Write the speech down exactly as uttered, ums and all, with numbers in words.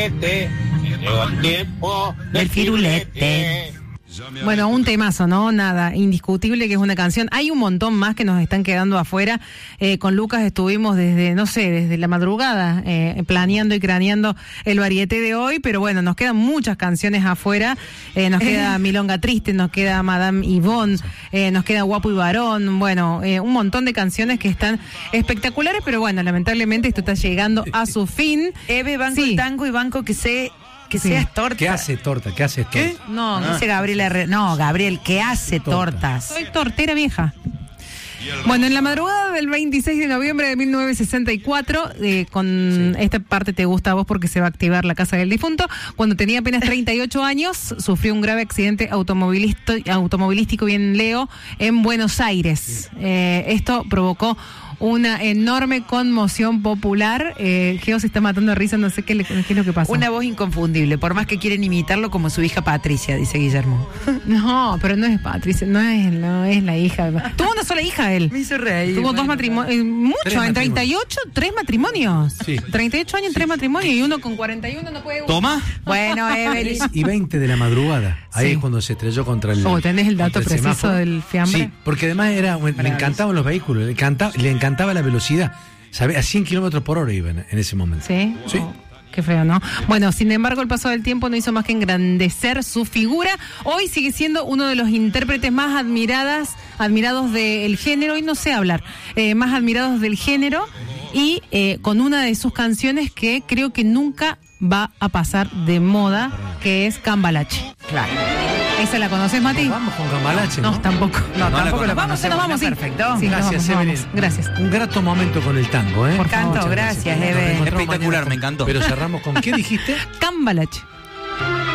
Del firulete. Bueno, un temazo, ¿no? Nada, indiscutible que es una canción. Hay un montón más que nos están quedando afuera. Eh, con Lucas estuvimos desde, no sé, desde la madrugada, eh, planeando y craneando el varieté de hoy, pero bueno, nos quedan muchas canciones afuera. Eh, nos queda Milonga Triste, nos queda Madame Yvonne, eh, nos queda Guapo y Varón, bueno, eh, un montón de canciones que están espectaculares, pero bueno, lamentablemente esto está llegando a su fin. Eve, banco Sí. el tango y banco que se... Que Sí. seas torta. ¿Qué hace torta? ¿Qué hace torta? ¿Qué? No, no dice Gabriel R. No, Gabriel, ¿qué hace Torta. tortas? Soy tortera vieja. Bueno, en la madrugada del veintiséis de noviembre de mil novecientos sesenta y cuatro, eh, con sí. esta parte te gusta a vos porque se va a activar la casa del difunto, cuando tenía apenas treinta y ocho años, sufrió un grave accidente automovilístico, bien leo, en Buenos Aires. Sí. Eh, esto provocó una enorme conmoción popular. Eh, Geo se está matando de risa, no sé qué, le, qué es lo que pasó. Una voz inconfundible, por más que quieren imitarlo como su hija Patricia, dice Guillermo. No, pero no es Patricia, no es, no es la hija. Tuvo una sola hija él. Me hizo reír. Tuvo dos matrimonios, eh, mucho, en treinta y ocho, tres matrimonios. Sí. treinta y ocho años, sí. tres matrimonios y uno con cuarenta y uno no puede... ¿Toma? Bueno, Evelyn. Y veinte de la madrugada. Ahí Sí. es cuando se estrelló contra el... Oh, ¿tenés el dato el preciso semáforo. del fiambre? Sí, porque además era, le encantaban los vehículos, le encantaba, le encantaba la velocidad. ¿Sabe? A cien kilómetros por hora iban en ese momento. ¿Sí? Sí. Oh, qué feo, ¿no? Bueno, sin embargo, el paso del tiempo no hizo más que engrandecer su figura. Hoy sigue siendo uno de los intérpretes más admiradas, admirados del género, y no sé hablar, eh, más admirados del género, y eh, con una de sus canciones que creo que nunca va a pasar de moda, que es Cambalache. Claro. ¿Esa la conoces, Mati? Vamos con Cambalache, ¿no? No, tampoco. No, No, tampoco la lo Vamos, que nos vamos, sí. Perfecto. Sí, Gracias, nos vamos, Evelyn. nos vamos. Gracias. Un grato momento con el tango, ¿eh? Por Canto, favor, gracias, Nos Eve. reencontramos Espectacular, mañana me encantó. Pero cerramos con, ¿qué dijiste? Cambalache.